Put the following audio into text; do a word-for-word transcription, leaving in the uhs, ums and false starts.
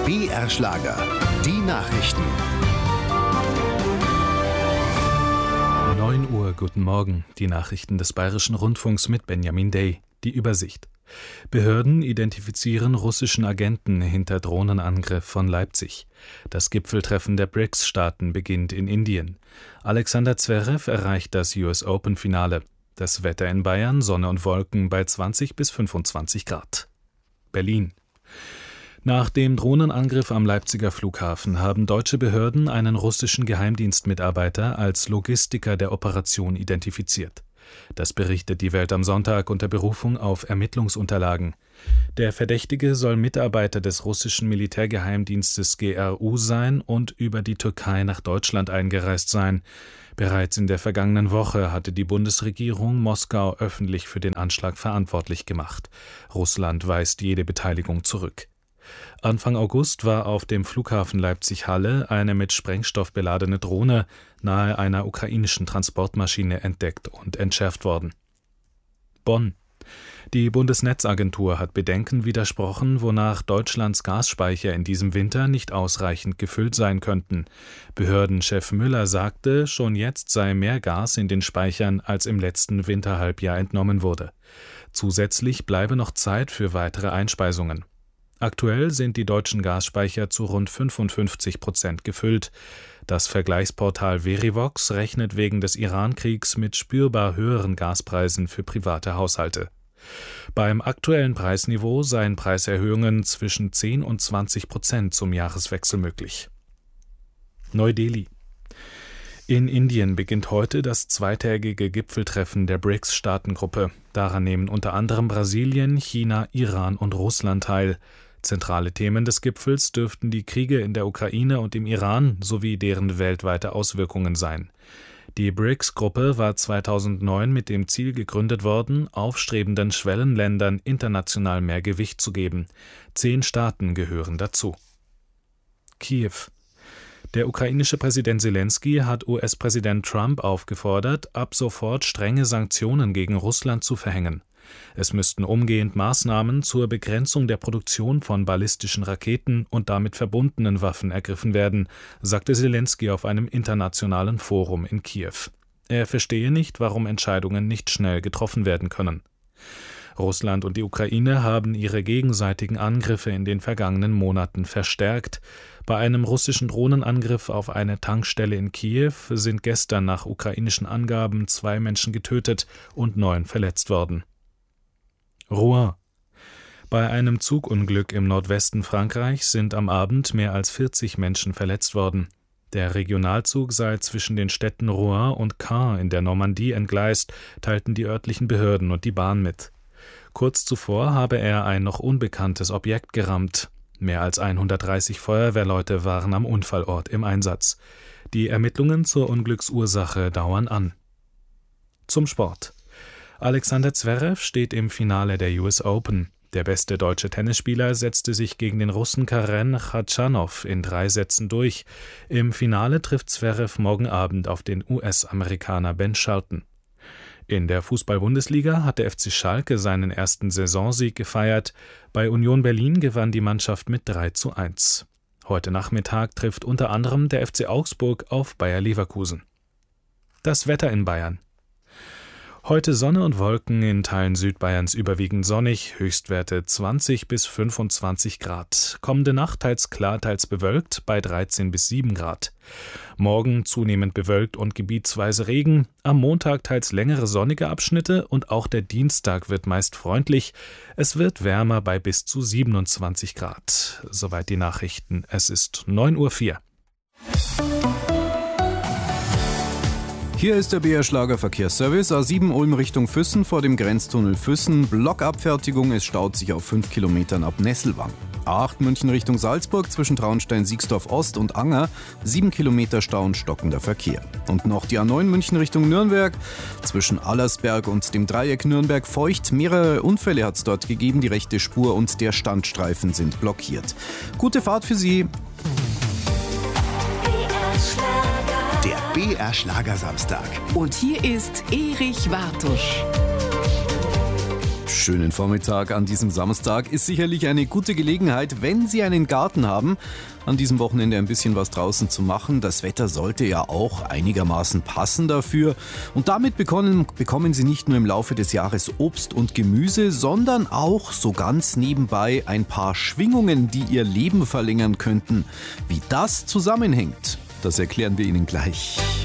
B R-Schlager, die Nachrichten. neun Uhr, guten Morgen. Die Nachrichten des Bayerischen Rundfunks mit Benjamin Day. Die Übersicht. Behörden identifizieren russischen Agenten hinter Drohnenangriff von Leipzig. Das Gipfeltreffen der B R I C S-Staaten beginnt in Indien. Alexander Zverev erreicht das U S Open-Finale. Das Wetter in Bayern, Sonne und Wolken bei zwanzig bis fünfundzwanzig Grad. Berlin. Nach dem Drohnenangriff am Leipziger Flughafen haben deutsche Behörden einen russischen Geheimdienstmitarbeiter als Logistiker der Operation identifiziert. Das berichtet die Welt am Sonntag unter Berufung auf Ermittlungsunterlagen. Der Verdächtige soll Mitarbeiter des russischen Militärgeheimdienstes G R U sein und über die Türkei nach Deutschland eingereist sein. Bereits in der vergangenen Woche hatte die Bundesregierung Moskau öffentlich für den Anschlag verantwortlich gemacht. Russland weist jede Beteiligung zurück. Anfang August war auf dem Flughafen Leipzig-Halle eine mit Sprengstoff beladene Drohne nahe einer ukrainischen Transportmaschine entdeckt und entschärft worden. Bonn. Die Bundesnetzagentur hat Bedenken widersprochen, wonach Deutschlands Gasspeicher in diesem Winter nicht ausreichend gefüllt sein könnten. Behördenchef Müller sagte, schon jetzt sei mehr Gas in den Speichern, als im letzten Winterhalbjahr entnommen wurde. Zusätzlich bleibe noch Zeit für weitere Einspeisungen. Aktuell sind die deutschen Gasspeicher zu rund fünfundfünfzig Prozent gefüllt. Das Vergleichsportal Verivox rechnet wegen des Iran-Kriegs mit spürbar höheren Gaspreisen für private Haushalte. Beim aktuellen Preisniveau seien Preiserhöhungen zwischen zehn und zwanzig Prozent zum Jahreswechsel möglich. Neu-Delhi. In Indien beginnt heute das zweitägige Gipfeltreffen der B R I C S-Staatengruppe. Daran nehmen unter anderem Brasilien, China, Iran und Russland teil. Zentrale Themen des Gipfels dürften die Kriege in der Ukraine und im Iran sowie deren weltweite Auswirkungen sein. Die B R I C S-Gruppe war zweitausendneun mit dem Ziel gegründet worden, aufstrebenden Schwellenländern international mehr Gewicht zu geben. Zehn Staaten gehören dazu. Kiew. Der ukrainische Präsident Selenskyj hat U S-Präsident Trump aufgefordert, ab sofort strenge Sanktionen gegen Russland zu verhängen. Es müssten umgehend Maßnahmen zur Begrenzung der Produktion von ballistischen Raketen und damit verbundenen Waffen ergriffen werden, sagte Selenskyj auf einem internationalen Forum in Kiew. Er verstehe nicht, warum Entscheidungen nicht schnell getroffen werden können. Russland und die Ukraine haben ihre gegenseitigen Angriffe in den vergangenen Monaten verstärkt. Bei einem russischen Drohnenangriff auf eine Tankstelle in Kiew sind gestern nach ukrainischen Angaben zwei Menschen getötet und neun verletzt worden. Rouen. Bei einem Zugunglück im Nordwesten Frankreichs sind am Abend mehr als vierzig Menschen verletzt worden. Der Regionalzug sei zwischen den Städten Rouen und Caen in der Normandie entgleist, teilten die örtlichen Behörden und die Bahn mit. Kurz zuvor habe er ein noch unbekanntes Objekt gerammt. Mehr als hundertdreißig Feuerwehrleute waren am Unfallort im Einsatz. Die Ermittlungen zur Unglücksursache dauern an. Zum Sport. Alexander Zverev steht im Finale der U S Open. Der beste deutsche Tennisspieler setzte sich gegen den Russen Karen Khachanov in drei Sätzen durch. Im Finale trifft Zverev morgen Abend auf den U S-Amerikaner Ben Shelton. In der Fußball-Bundesliga hat der F C Schalke seinen ersten Saisonsieg gefeiert. Bei Union Berlin gewann die Mannschaft mit drei zu eins. Heute Nachmittag trifft unter anderem der F C Augsburg auf Bayer Leverkusen. Das Wetter in Bayern. Heute Sonne und Wolken, in Teilen Südbayerns überwiegend sonnig, Höchstwerte zwanzig bis fünfundzwanzig Grad. Kommende Nacht teils klar, teils bewölkt bei dreizehn bis sieben Grad. Morgen zunehmend bewölkt und gebietsweise Regen, am Montag teils längere sonnige Abschnitte und auch der Dienstag wird meist freundlich. Es wird wärmer bei bis zu siebenundzwanzig Grad. Soweit die Nachrichten. Es ist neun Uhr vier. Hier ist der B R-Schlager Verkehrsservice. A sieben Ulm Richtung Füssen vor dem Grenztunnel Füssen. Blockabfertigung, es staut sich auf fünf Kilometern ab Nesselwang. A acht München Richtung Salzburg zwischen Traunstein-Siegsdorf Ost und Anger. sieben Kilometer Stau und stockender Verkehr. Und noch die A neun München Richtung Nürnberg. Zwischen Allersberg und dem Dreieck Nürnberg-Feucht. Mehrere Unfälle hat es dort gegeben. Die rechte Spur und der Standstreifen sind blockiert. Gute Fahrt für Sie. Der B R-Schlager Samstag. Und hier ist Erich Wartusch. schönen Vormittag an diesem Samstag ist sicherlich eine gute Gelegenheit, wenn Sie einen Garten haben, an diesem Wochenende ein bisschen was draußen zu machen. Das Wetter sollte ja auch einigermaßen passen dafür. Und damit bekommen, bekommen Sie nicht nur im Laufe des Jahres Obst und Gemüse, sondern auch so ganz nebenbei ein paar Schwingungen, die Ihr Leben verlängern könnten. Wie das zusammenhängt, das erklären wir Ihnen gleich.